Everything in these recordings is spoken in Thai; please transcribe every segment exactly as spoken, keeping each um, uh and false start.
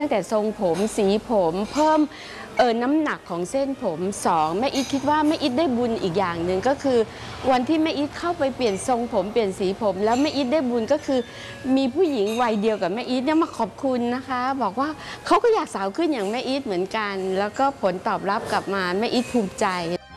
ตั้งแต่ทรงผมสีผมเพิ่มเออน้ำหนักของเส้นผมสองแม่อีทคิดว่าแม่อีทได้บุญอีกอย่างหนึ่งก็คือวันที่แม่อีทเข้าไปเปลี่ยนทรงผมเปลี่ยนสีผมแล้วแม่อีทได้บุญก็คือมีผู้หญิงวัยเดียวกับแม่อีทเนี่ยมาขอบคุณนะคะบอกว่าเขาก็อยากสาวขึ้นอย่างแม่อีทเหมือนกันแล้วก็ผลตอบรับกลับมาแม่อีทภูมิใจ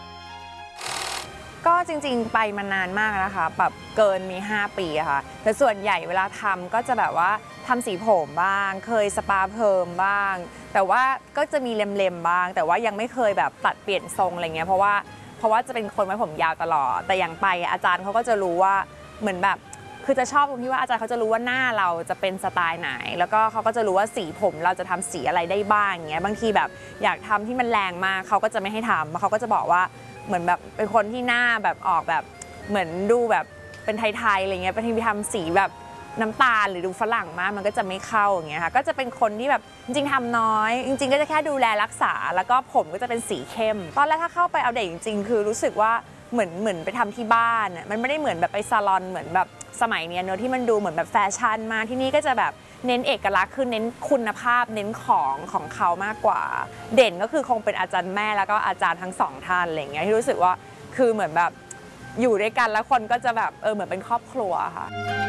ก็จริงๆไปมานานมากนะคะแบบเกินมีห้าปีอะค่ะแต่ส่วนใหญ่เวลาทำก็จะแบบว่าทำสีผมบ้างเคยสปาเพิ่มบ้างแต่ว่าก็จะมีเล็มๆบ้างแต่ว่ายังไม่เคยแบบตัดเปลี่ยนทรงอะไรเงี้ยเพราะว่าเพราะว่าจะเป็นคนไว้ผมยาวตลอดแต่อย่างไปอาจารย์เขาก็จะรู้ว่าเหมือนแบบคือจะชอบตรงที่ว่าอาจารย์เขาจะรู้ว่าหน้าเราจะเป็นสไตล์ไหนแล้วก็เขาก็จะรู้ว่าสีผมเราจะทำสีอะไรได้บ้างอย่างเงี้ยบางทีแบบอยากทำที่มันแรงมากเขาก็จะไม่ให้ทำเขาก็จะบอกว่าเหมือนแบบเป็นคนที่หน้าแบบออกแบบเหมือนดูแบบเป็นไทยๆอะไรเงี้ยบางทีไปทำสีแบบน้ำตาลหรือดูฝรั่งมากมันก็จะไม่เข้าอย่างเงี้ยค่ะก็จะเป็นคนที่แบบจริงๆทำน้อยจริงๆก็จะแค่ดูแลรักษาแล้วก็ผมก็จะเป็นสีเข้มตอนแรกถ้าเข้าไปเอาเด็กจริงๆคือรู้สึกว่าเหมือนเหมือนไปทำที่บ้านมันไม่ได้เหมือนแบบไปซาลอนเหมือนแบบสมัยนี้เนอะที่มันดูเหมือนแบบแฟชั่นมากที่นี่ก็จะแบบเน้นเอกลักษณ์คือเน้นคุณภาพเน้นของของเขามากกว่าเด่นก็คือคงเป็นอาจารย์แม่แล้วก็อาจารย์ทั้งสองท่านอะไรอย่างเงี้ยที่รู้สึกว่าคือเหมือนแบบอยู่ด้วยกันแล้วคนก็จะแบบเออเหมือนเป็นครอบครัวค่ะ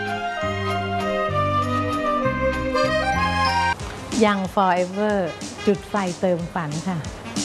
ยัง forever จุดไฟเติมฝันค่ะ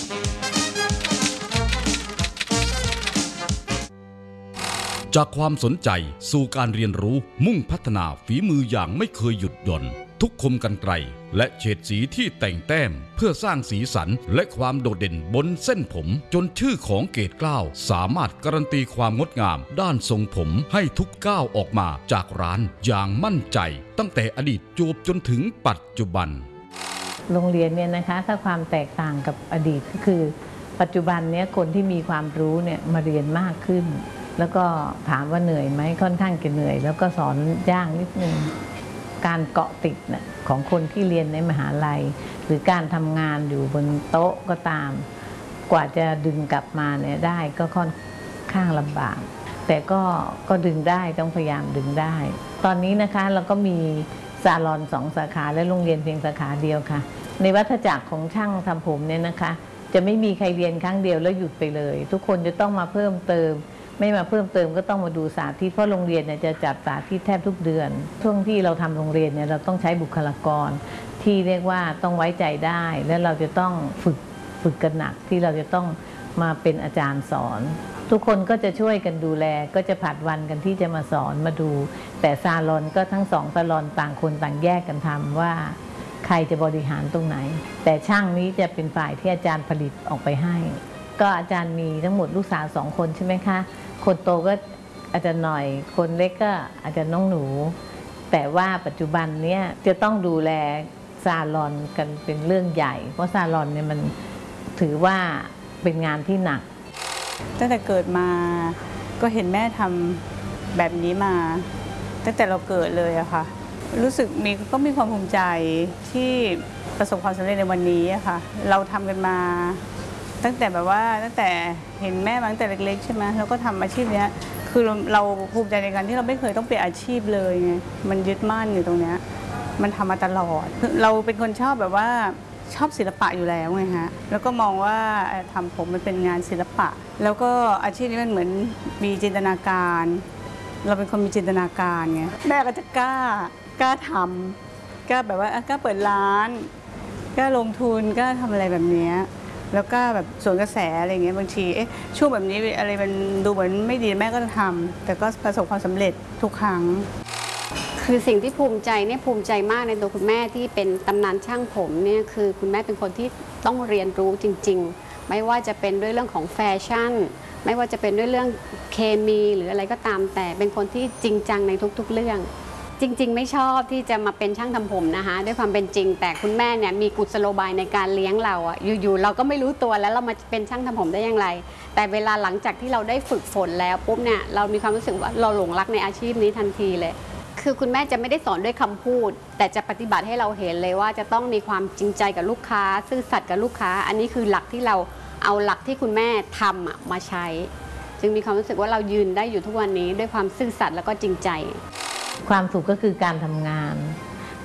จากความสนใจสู่การเรียนรู้มุ่งพัฒนาฝีมืออย่างไม่เคยหยุดหย่อนทุกคมกรรไกรและเฉดสีที่แต่งแต้มเพื่อสร้างสีสันและความโดดเด่นบนเส้นผมจนชื่อของเกตเกล้าสามารถการันตีความงดงามด้านทรงผมให้ทุกก้าวออกมาจากร้านอย่างมั่นใจตั้งแต่อดีตจวบจนถึงปัจจุบันโรงเรียนเนี่ยนะคะถ้าความแตกต่างกับอดีตก็คือปัจจุบันเนี้ยคนที่มีความรู้เนี่ยมาเรียนมากขึ้นแล้วก็ถามว่าเหนื่อยไหมค่อนข้างจะเหนื่อยแล้วก็สอนยากนิดนึงการเกาะติดนะของคนที่เรียนในมหาลัยหรือการทำงานอยู่บนโต๊ะก็ตามกว่าจะดึงกลับมาเนี่ยได้ก็ค่อนข้างลำบากแต่ก็ก็ดึงได้ต้องพยายามดึงได้ตอนนี้นะคะเราก็มีซาลอนสองสาขาและโรงเรียนเพียงสาขาเดียวค่ะในวัฏจักรของช่างทำผมเนี่ยนะคะจะไม่มีใครเรียนครั้งเดียวแล้วหยุดไปเลยทุกคนจะต้องมาเพิ่มเติมไม่มาเพิ่มเติมก็ต้องมาดูสาธิตเพราะโรงเรียนเนี่ยจะจัดสาธิตแทบทุกเดือนช่วงที่เราทำโรงเรียนเนี่ยเราต้องใช้บุคลากรที่เรียกว่าต้องไว้ใจได้และเราจะต้องฝึกฝึกกันหนักที่เราจะต้องมาเป็นอาจารย์สอนทุกคนก็จะช่วยกันดูแลก็จะผัดวันกันที่จะมาสอนมาดูแต่ซาลอนก็ทั้งสองซาลอนต่างคนต่างแยกกันทำว่าใครจะบริหารตรงไหนแต่ช่างนี้จะเป็นฝ่ายที่อาจารย์ผลิตออกไปให้ก็อาจารย์มีทั้งหมดลูกสาวสองคนใช่ไหมคะคนโตก็อาจจะหน่อยคนเล็กก็อาจจะน้องหนูแต่ว่าปัจจุบันเนี้ยจะต้องดูแลซาลอนกันเป็นเรื่องใหญ่เพราะซาลอนเนี่ยมันถือว่าเป็นงานที่หนักตั้งแต่เกิดมาก็เห็นแม่ทำแบบนี้มาตั้งแต่เราเกิดเลยอะค่ะรู้สึกมีก็มีความภูมิใจที่ประสบความสำเร็จในวันนี้อะค่ะเราทำกันมาตั้งแต่แบบว่าตั้งแต่เห็นแม่มาตั้งแต่เล็กๆใช่ไหมเราก็ทำอาชีพนี้คือเราภูมิใจในการที่เราไม่เคยต้องเปลี่ยนอาชีพเลยไงมันยึดมั่นอยู่ตรงนี้มันทำมาตลอดเราเป็นคนชอบแบบว่าชอบศิลปะอยู่แล้วไงฮะแล้วก็มองว่าทำผมมันเป็นงานศิลปะแล้วก็อาชีพนี้มันเหมือนมีจินตนาการเราเป็นคนมีจินตนาการไงแม่ก็จะกล้ากล้าทำกล้าแบบว่ากล้าเปิดร้านกล้าลงทุนกล้าทำอะไรแบบนี้แล้วก็แบบสวนกระแสอะไรเงี้ยบางทีเอ๊ะช่วงแบบนี้อะไรมันดูเหมือนไม่ดีแม่ก็จะทำแต่ก็ประสบความสำเร็จทุกครั้งคือสิ่งที่ภูมิใจเนี่ยภูมิใจมากในตัวคุณแม่ที่เป็นตำนานช่างผมเนี่ยคือคุณแม่เป็นคนที่ต้องเรียนรู้จริงๆไม่ว่าจะเป็นด้วยเรื่องของแฟชั่นไม่ว่าจะเป็นด้วยเรื่องเคมีหรืออะไรก็ตามแต่เป็นคนที่จริงจังในทุกๆเรื่องจริงๆไม่ชอบที่จะมาเป็นช่างทำผมนะคะด้วยความเป็นจริงแต่คุณแม่เนี่ยมีกุศโลบายในการเลี้ยงเราอ่ะอยู่ๆเราก็ไม่รู้ตัวแล้วเรามาเป็นช่างทำผมได้อย่างไรแต่เวลาหลังจากที่เราได้ฝึกฝนแล้วปุ๊บเนี่ยเรามีความรู้สึกว่าเราหลงรักในอาชีพนี้ทันทีเลยคือคุณแม่จะไม่ได้สอนด้วยคำพูดแต่จะปฏิบัติให้เราเห็นเลยว่าจะต้องมีความจริงใจกับลูกค้าซื่อสัตย์กับลูกค้าอันนี้คือหลักที่เราเอาหลักที่คุณแม่ทำมาใช้จึงมีความรู้สึกว่าเรายืนได้อยู่ทุกวันนี้ด้วยความซื่อสัตย์แล้วก็จริงใจความสุขก็คือการทำงาน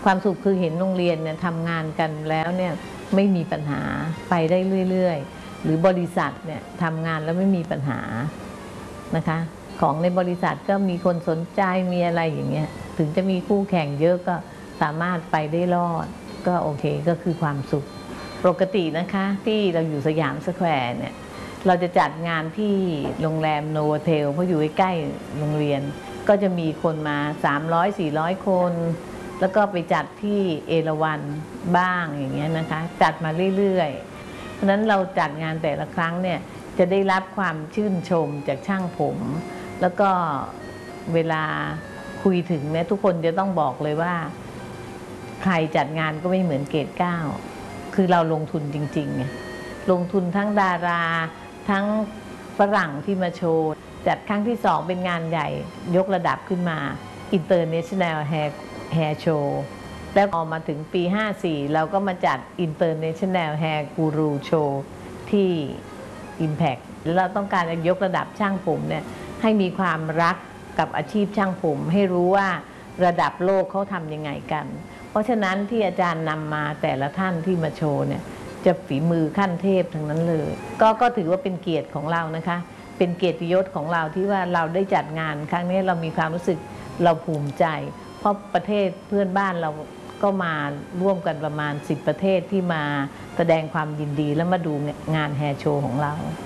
ความสุขคือเห็นโรงเรียนเนี่ยทำงานกันแล้วเนี่ยไม่มีปัญหาไปได้เรื่อยๆหรือบริษัทเนี่ยทำงานแล้วไม่มีปัญหานะคะของในบริษัทก็มีคนสนใจมีอะไรอย่างเงี้ยถึงจะมีคู่แข่งเยอะก็สามารถไปได้รอดก็โอเคก็คือความสุขปกตินะคะที่เราอยู่สยามสแควร์เนี่ยเราจะจัดงานที่โรงแรมโนโวเทลเพราะอยู่ใกล้ๆโรงเรียนก็จะมีคนมา สามร้อย สี่ร้อย คนแล้วก็ไปจัดที่เอราวัณบ้างอย่างเงี้ยนะคะจัดมาเรื่อยๆเพราะฉะนั้นเราจัดงานแต่ละครั้งเนี่ยจะได้รับความชื่นชมจากช่างผมแล้วก็เวลาคุยถึงเนี่ยทุกคนจะต้องบอกเลยว่าใครจัดงานก็ไม่เหมือนเกตเก้าคือเราลงทุนจริงๆไงลงทุนทั้งดาราทั้งฝรั่งที่มาโชว์จัดครั้งที่สองเป็นงานใหญ่ยกระดับขึ้นมา International Hair Hair Show แล้วพอมาถึงปีห้าสี่เราก็มาจัด International Hair Guru Show ที่ Impact แล้วเราต้องการจะยกระดับช่างผมเนี่ยให้มีความรักกับอาชีพช่างผมให้รู้ว่าระดับโลกเขาทำยังไงกันเพราะฉะนั้นที่อาจารย์นำมาแต่ละท่านที่มาโชว์เนี่ยจะฝีมือขั้นเทพทั้งนั้นเลยก็ก็ถือว่าเป็นเกียรติของเรานะคะเป็นเกียรติยศของเราที่ว่าเราได้จัดงานครั้งนี้เรามีความรู้สึกเราภูมิใจเพราะประเทศเพื่อนบ้านเราก็มาร่วมกันประมาณสิบประเทศที่มาแสดงความยินดีและมาดูงานแฮร์โชว์ของเรา